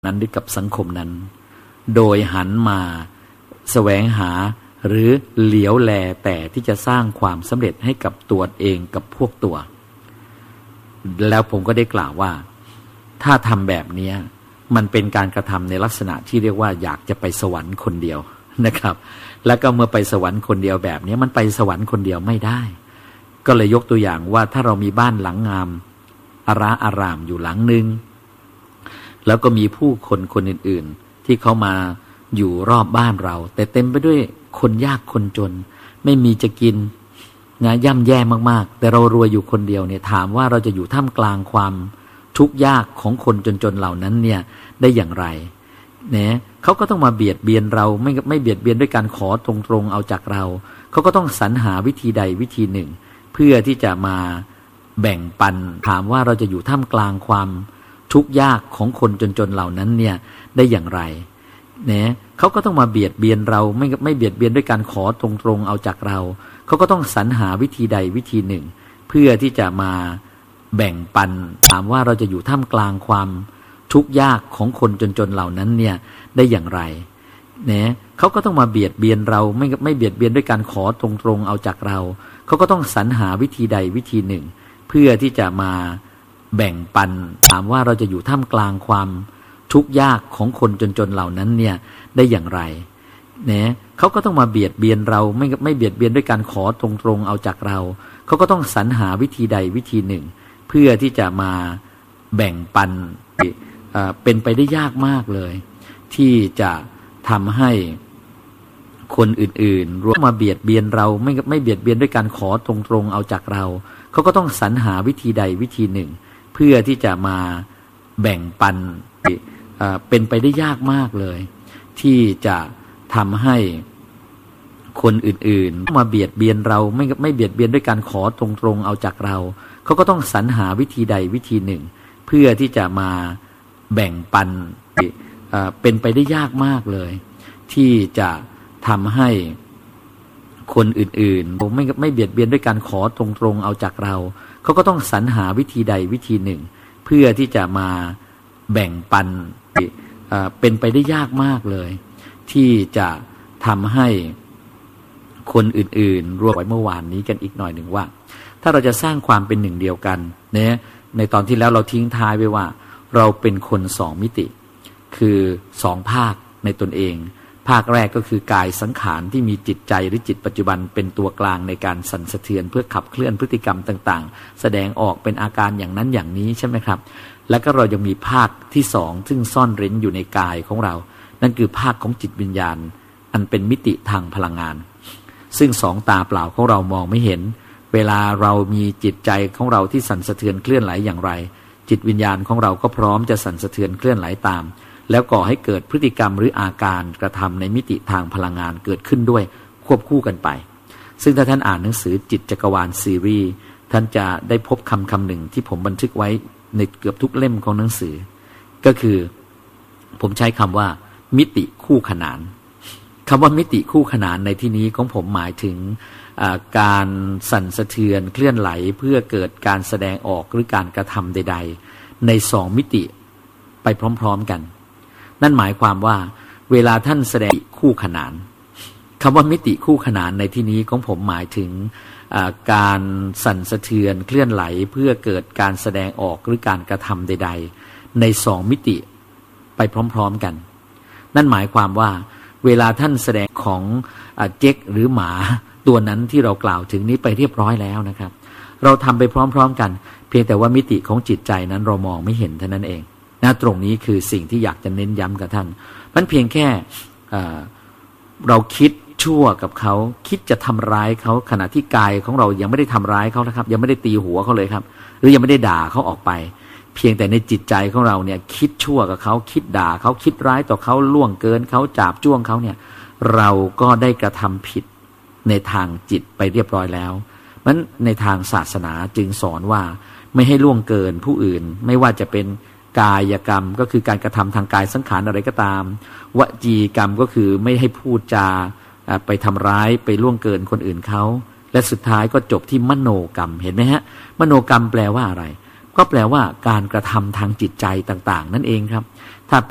นั้นหรือกับสังคมนั้นโดยหันมาแสวงหาหรือเหลียวแลแต่ที่จะสร้างความสำเร็จให้กับตัวเองกับพวกตัวแล้วผมก็ได้กล่าวว่าถ้าทำแบบนี้มันเป็นการกระทำในลักษณะที่เรียกว่าอยากจะไปสวรรค์คนเดียวนะครับแล้วก็เมื่อไปสวรรค์คนเดียวแบบนี้มันไปสวรรค์คนเดียวไม่ได้ก็เลยยกตัวอย่างว่าถ้าเรามีบ้านหลังงามอารามอยู่หลังนึงแล้วก็มีผู้คนอื่นๆที่เขามาอยู่รอบบ้านเราแต่เต็มไปด้วยคนยากคนจนไม่มีจะกินนะย่ำแย่มากๆแต่เรารวยอยู่คนเดียวเนี่ยถามว่าเราจะอยู่ท่ามกลางความทุกข์ยากของคนจนๆเหล่านั้นเนี่ยได้อย่างไรเนี่ยเขาก็ต้องมาเบียดเบียนเราไม่เบียดเบียนด้วยการขอตรงๆเอาจากเราเขาก็ต้องสรรหาวิธีใดวิธีหนึ่งเพื่อที่จะมาแบ่งปันถามว่าเราจะอยู่ท่ามกลางความทุกข์ยากของคนจนๆเหล่านั้นเนี่ยได้อย่างไรเนี่ยเขาก็ต้องมาเบียดเบียนเราไม่เบียดเบียนด้วยการขอตรงๆเอาจากเราเขาก็ต้องสรรหาวิธีใดวิธีหนึ่งเพื่อที่จะมาแบ่งปันถามว่าเราจะอยู่ท่ามกลางความทุกข์ยากของคนจนๆเหล่านั้นเนี่ยได้อย่างไรเนี่ยเขาก็ต้องมาเบียดเบียนเราไม่เบียดเบียนด้วยการขอตรงๆเอาจากเราเขาก็ต้องสรรหาวิธีใดวิธีหนึ่งเพื่อที่จะมาแบ่งปันถามว่าเราจะอยู่ท่ามกลางความทุกข์ยากของคนจนๆเหล่านั้นเนี่ยได้อย่างไรเนี่ยเขาก็ต้องมาเบียดเบียนเราไม่เบียดเบียนด้วยการขอตรงๆเอาจากเราเขาก็ต้องสรรหาวิธีใดวิธีหนึ่งเพื่อที่จะมาแบ่งปันเป็นไปได้ยากมากเลยที่จะทำให้คนอื่นๆรวมมาเบียดเบียนเราไม่เบียดเบียนด้วยการขอตรงๆเอาจากเราเขาก็ต้องสรรหาวิธีใดวิธีหนึ่งเพื่อที่จะมาแบ่งปันเป็นไปได้ยากมากเลยที่จะทำให้คนอื่นๆมาเบียดเบียนเราไม่เบียดเบียนด้วยการขอตรงๆเอาจากเราเขาก็ต้องสรรหาวิธีใดวิธีหนึ่งเพื่อที่จะมาแบ่งปันเป็นไปได้ยากมากเลยที่จะทำให้คนอื่นๆไม่เบียดเบียนด้วยการขอตรงๆเอาจากเราเขาก็ต้องสรรหาวิธีใดวิธีหนึ่งเพื่อที่จะมาแบ่งปันเป็นไปได้ยากมากเลยที่จะทำให้คนอื่นๆรวมไว้เมื่อวานนี้กันอีกหน่อยหนึ่งว่าถ้าเราจะสร้างความเป็นหนึ่งเดียวกันเนี่ยในตอนที่แล้วเราทิ้งท้ายไว้ว่าเราเป็นคนสองมิติคือสองภาคในตนเองภาคแรกก็คือกายสังขารที่มีจิตใจหรือจิตปัจจุบันเป็นตัวกลางในการสั่นสะเทือนเพื่อขับเคลื่อนพฤติกรรมต่างๆแสดงออกเป็นอาการอย่างนั้นอย่างนี้ใช่ไหมครับแล้วก็เรายังมีภาคที่สองซึ่งซ่อนเร้นอยู่ในกายของเรานั่นคือภาคของจิตวิญญาณอันเป็นมิติทางพลังงานซึ่งสองตาเปล่าของเรามองไม่เห็นเวลาเรามีจิตใจของเราที่สั่นสะเทือนเคลื่อนไหลอย่างไรจิตวิญญาณของเราก็พร้อมจะสั่นสะเทือนเคลื่อนไหลตามแล้วก่อให้เกิดพฤติกรรมหรืออาการกระทำในมิติทางพลังงานเกิดขึ้นด้วยควบคู่กันไปซึ่งถ้าท่านอ่านหนังสือจิตจักรวาลซีรีส์ท่านจะได้พบคำหนึ่งที่ผมบันทึกไว้ในเกือบทุกเล่มของหนังสือก็คือผมใช้คำว่ามิติคู่ขนานคำว่ามิติคู่ขนานในที่นี้ของผมหมายถึงการสั่นสะเทือนเคลื่อนไหลเพื่อเกิดการแสดงออกหรือการกระทำใดๆในสองมิติไปพร้อมๆกันนั่นหมายความว่าเวลาท่านแสดงคู่ขนานคำว่ามิติคู่ขนานในที่นี้ของผมหมายถึงการสั่นสะเทือนเคลื่อนไหลเพื่อเกิดการแสดงออกหรือการกระทำใดๆในสองมิติไปพร้อมๆกันนั่นหมายความว่าเวลาท่านแสดงของเจ๊กหรือหมาตัวนั้นที่เรากล่าวถึงนี้ไปเรียบร้อยแล้วนะครับเราทำไปพร้อมๆกันเพียงแต่ว่ามิติของจิตใจนั้นเรามองไม่เห็นเท่านั้นเองนะตรงนี้คือสิ่งที่อยากจะเน้นย้ำกับท่านมันเพียงแค่เราคิดชั่วกับเขาคิดจะทำร้ายเขาขณะที่กายของเรายังไม่ได้ทำร้ายเขานะครับยังไม่ได้ตีหัวเขาเลยครับหรือยังไม่ได้ด่าเขาออกไปเพียงแต่ในจิตใจของเราเนี่ยคิดชั่วกับเขาคิดด่าเขาคิดร้ายต่อเขาล่วงเกินเขาจาบจ้วงเขาเนี่ยเราก็ได้กระทำผิดในทางจิตไปเรียบร้อยแล้วมันในทางศาสนาจึงสอนว่าไม่ให้ล่วงเกินผู้อื่นไม่ว่าจะเป็นกายกรรมก็คือการกระทำทางกายสังขารอะไรก็ตามวจีกรรมก็คือไม่ให้พูดจาไปทำร้ายไปล่วงเกินคนอื่นเขาและสุดท้ายก็จบที่มโนกรรมเห็นไหมฮะมโนกรรมแปลว่าอะไรก็แปลว่าการกระทำทางจิตใจต่างๆนั่นเองครับถ้า